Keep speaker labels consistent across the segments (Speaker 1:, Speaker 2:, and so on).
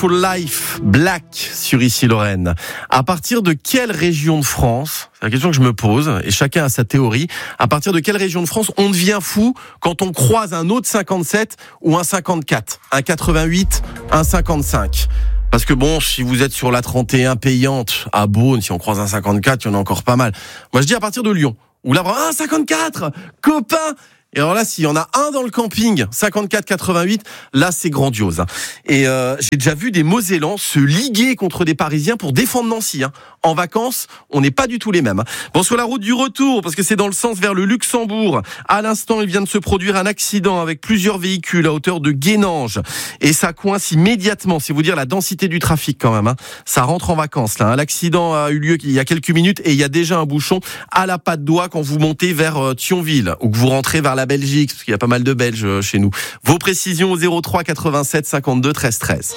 Speaker 1: pour Life, Black sur Ici Lorraine. À partir de quelle région de France, c'est la question que je me pose, et chacun a sa théorie, à partir de quelle région de France on devient fou quand on croise un autre 57 ou un 54, un 88, un 55 ? Parce que bon, si vous êtes sur la 31 payante à Beaune, si on croise un 54, il y en a encore pas mal. Moi je dis à partir de Lyon, où là, un 54, copain. Et alors là, s'il y en a un dans le camping, 54-88, là, c'est grandiose. Et j'ai déjà vu des Mosellans se liguer contre des Parisiens pour défendre Nancy. En vacances, on n'est pas du tout les mêmes. Bon, sur la route du retour, parce que c'est dans le sens vers le Luxembourg, à l'instant, il vient de se produire un accident avec plusieurs véhicules à hauteur de Guénange. Et ça coince immédiatement, c'est vous dire la densité du trafic quand même. Ça rentre en vacances là. L'accident a eu lieu il y a quelques minutes et il y a déjà un bouchon à la patte d'oie quand vous montez vers Thionville ou que vous rentrez vers la Belgique, parce qu'il y a pas mal de Belges chez nous. Vos précisions au 03 87 52 13 13.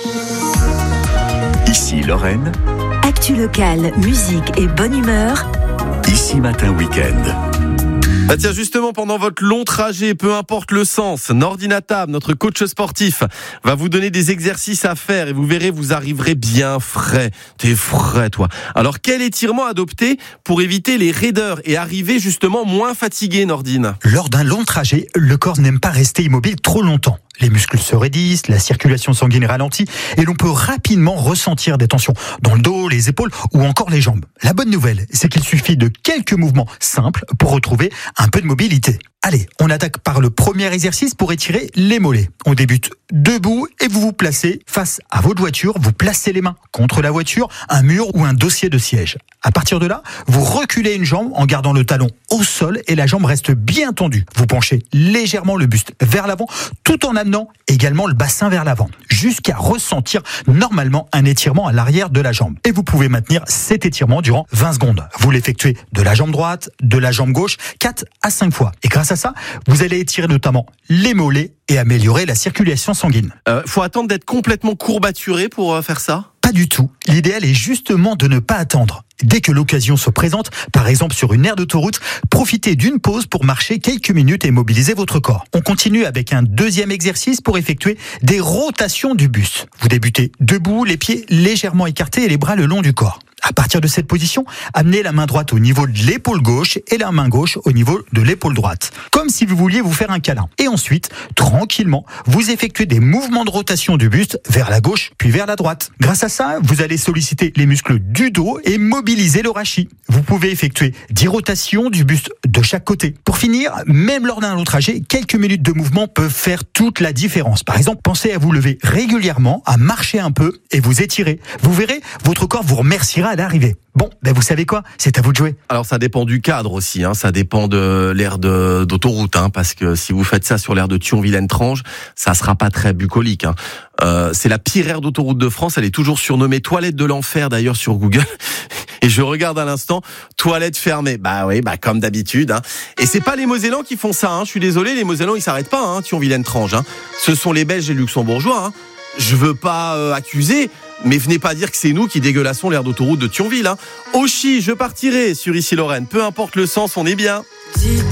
Speaker 2: Ici Lorraine.
Speaker 3: Actu locale, musique et bonne humeur.
Speaker 2: Ici Matin Week-end.
Speaker 1: Bah tiens, justement, pendant votre long trajet, peu importe le sens, Nordine Atab, notre coach sportif, va vous donner des exercices à faire et vous verrez, vous arriverez bien frais. T'es frais, toi. Alors, quel étirement adopter pour éviter les raideurs et arriver justement moins fatigué, Nordine ?
Speaker 4: Lors d'un long trajet, le corps n'aime pas rester immobile trop longtemps. Les muscles se raidissent, la circulation sanguine ralentit et l'on peut rapidement ressentir des tensions dans le dos, les épaules ou encore les jambes. La bonne nouvelle, c'est qu'il suffit de quelques mouvements simples pour retrouver un peu de mobilité. Allez, on attaque par le premier exercice pour étirer les mollets. On débute debout et vous vous placez face à votre voiture. Vous placez les mains contre la voiture, un mur ou un dossier de siège. À partir de là, vous reculez une jambe en gardant le talon au sol et la jambe reste bien tendue. Vous penchez légèrement le buste vers l'avant tout en amenant également le bassin vers l'avant jusqu'à ressentir normalement un étirement à l'arrière de la jambe. Et vous pouvez maintenir cet étirement durant 20 secondes. Vous l'effectuez de la jambe droite, de la jambe gauche, 4 à 5 fois. Et grâce à ça, vous allez étirer notamment les mollets et améliorer la circulation sanguine.
Speaker 1: Faut attendre d'être complètement courbaturé pour faire ça ?
Speaker 4: Pas du tout. L'idéal est justement de ne pas attendre. Dès que l'occasion se présente, par exemple sur une aire d'autoroute, profitez d'une pause pour marcher quelques minutes et mobiliser votre corps. On continue avec un deuxième exercice pour effectuer des rotations du buste. Vous débutez debout, les pieds légèrement écartés et les bras le long du corps. À partir de cette position, amenez la main droite au niveau de l'épaule gauche et la main gauche au niveau de l'épaule droite. Comme si vous vouliez vous faire un câlin. Et ensuite, tranquillement, vous effectuez des mouvements de rotation du buste vers la gauche puis vers la droite. Grâce à ça, vous allez solliciter les muscles du dos et mobiliser le rachis. Vous pouvez effectuer 10 rotations du buste de chaque côté. Pour finir, même lors d'un long trajet, quelques minutes de mouvement peuvent faire toute la différence. Par exemple, pensez à vous lever régulièrement, à marcher un peu et vous étirer. Vous verrez, votre corps vous remerciera à l'arrivée. Bon, vous savez quoi ? C'est à vous de jouer.
Speaker 1: Alors ça dépend du cadre aussi, ça dépend de l'aire d'autoroute, parce que si vous faites ça sur l'aire de Thionville-Entrange, ça sera pas très bucolique. C'est la pire aire d'autoroute de France, elle est toujours surnommée toilette de l'enfer d'ailleurs sur Google. Et je regarde à l'instant, toilette fermée. Bah oui, comme d'habitude. Et c'est pas les Mosellans qui font ça, je suis désolé, les Mosellans ils s'arrêtent pas, Thionville-Entrange. Ce sont les Belges et Luxembourgeois. Je veux pas accuser, mais venez pas dire que c'est nous qui dégueulassons l'aire d'autoroute de Thionville. Auchy, je partirai sur Ici Lorraine. Peu importe le sens, on est bien.